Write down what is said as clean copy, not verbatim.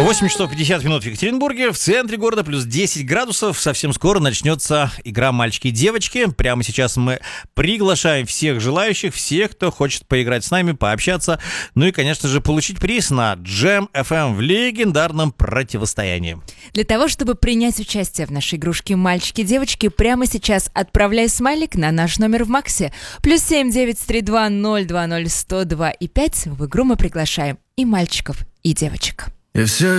8 часов 50 минут в Екатеринбурге, в центре города плюс 10 градусов. Совсем скоро начнется игра «Мальчики и девочки». Прямо сейчас мы приглашаем всех желающих, всех, кто хочет поиграть с нами, пообщаться. Ну и, конечно же, получить приз на Jam FM в легендарном противостоянии. Для того, чтобы принять участие в нашей игрушке «Мальчики и девочки», прямо сейчас отправляй смайлик на наш номер в Максе. +7 932 020 102 и 5. В игру мы приглашаем и мальчиков, и девочек. Я все